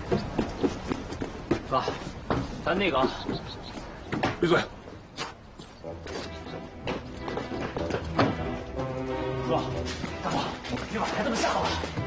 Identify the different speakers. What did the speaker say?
Speaker 1: 哥，咱那个，
Speaker 2: 闭嘴！
Speaker 1: 哥，大哥，你把孩子们吓到了。